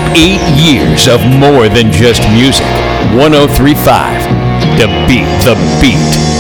8 years of more than just music. 103.5 The Beat.